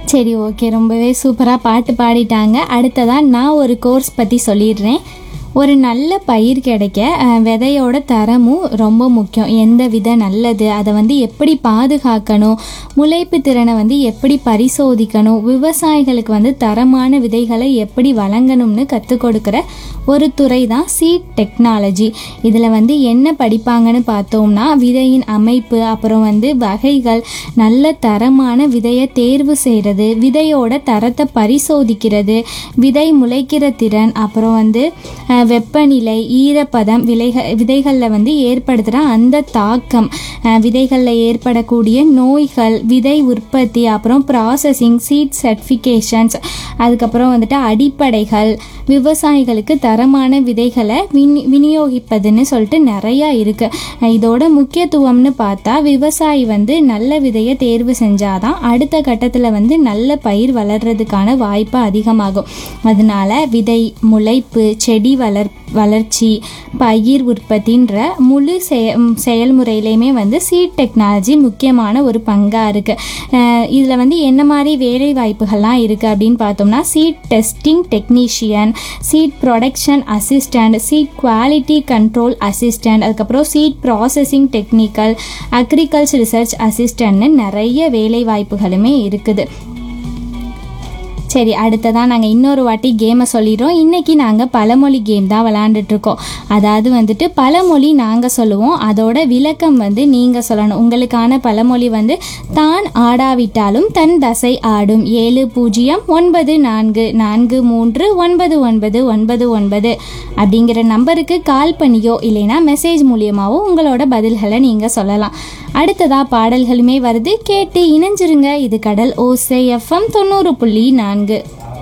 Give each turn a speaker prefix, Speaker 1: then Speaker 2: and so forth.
Speaker 1: சரி, ஓகே. ரொம்பவே சூப்பராக பாட்டு பாடிட்டாங்க. அடுத்ததாக நான் ஒரு கோர்ஸ் பற்றி சொல்லிடுறேன். ஒரு நல்ல பயிர் கிடைக்க விதையோட தரமும் ரொம்ப முக்கியம். எந்த விதை நல்லது, அதை எப்படி பாதுகாக்கணும், முளைப்பு திறனை எப்படி பரிசோதிக்கணும், விவசாயிகளுக்கு தரமான விதைகளை எப்படி வழங்கணும்னு கற்றுக் கொடுக்குற ஒரு துறை தான் சீட் டெக்னாலஜி. இதில் என்ன படிப்பாங்கன்னு பார்த்தோம்னா, விதையின் அமைப்பு, அப்புறம் வகைகள், நல்ல தரமான விதையை தேர்வு செய்கிறது, விதையோட தரத்தை பரிசோதிக்கிறது, விதை முளைக்கிற திறன், அப்புறம் வெப்பநிலை, ஈரப்பதம், விதைகளில் ஏற்படுத்துகிற அந்த தாக்கம், விதைகளில் ஏற்படக்கூடிய நோய்கள், விதை உற்பத்தி, அப்புறம் ப்ராசஸிங், சீட் சர்டிஃபிகேஷன்ஸ், அதுக்கப்புறம் அடிப்படைகள், விவசாயிகளுக்கு தரமான விதைகளை விநியோகிப்பதுன்னு சொல்லிட்டு நிறையா இருக்குது. இதோட முக்கியத்துவம்னு பார்த்தா, விவசாயி நல்ல விதையை தேர்வு செஞ்சாதான் அடுத்த கட்டத்தில் நல்ல பயிர் வளர்கிறதுக்கான வாய்ப்பு அதிகமாகும். அதனால விதை, முளைப்பு, செடி வளர்ச்சி, பயிர் உற்பத்தின்ற முழு செயல்முறையிலையுமே சீட் டெக்னாலஜி முக்கியமான ஒரு பங்காக இருக்குது. இதில் என்ன மாதிரி வேலை வாய்ப்புகள்லாம் இருக்குது அப்படின்னு பார்த்தோம்னா, seat testing technician, seat production assistant, seat quality control assistant, அதுக்கப்புறம் seat processing technical, agriculture research அசிஸ்டண்ட்னு நிறைய வேலை வாய்ப்புகளுமே இருக்குது. சரி, அடுத்ததான் நாங்கள் இன்னொரு வாட்டி கேமை சொல்லிடுறோம். இன்றைக்கி நாங்கள் பழமொழி கேம் தான் விளாண்டுட்ருக்கோம். அதாவது பழமொழி நாங்கள் சொல்லுவோம், அதோட விளக்கம் நீங்கள் சொல்லணும். உங்களுக்கான பழமொழி தான் ஆடாவிட்டாலும் தன் தசை ஆடும். 709444399999 அப்படிங்கிற நம்பருக்கு கால் பண்ணியோ இல்லைனா மெசேஜ் மூலியமாகவோ உங்களோட பதில்களை நீங்கள் சொல்லலாம். அடுத்ததாக பாடல்களுமே வருது, கேட்டு இணைஞ்சிருங்க. இது கடல் ஓசை FM 90.4.